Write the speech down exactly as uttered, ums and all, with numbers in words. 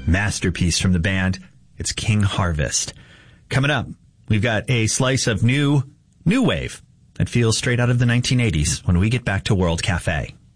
masterpiece from the band. It's King Harvest. Coming up, we've got a slice of new, new wave that feels straight out of the nineteen eighties when we get back to World Cafe.